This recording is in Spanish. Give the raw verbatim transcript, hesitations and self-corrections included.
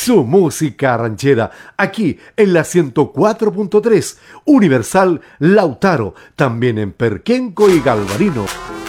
su música ranchera, aquí en la ciento cuatro punto tres, Universal Lautaro, también en Perquenco y Galvarino.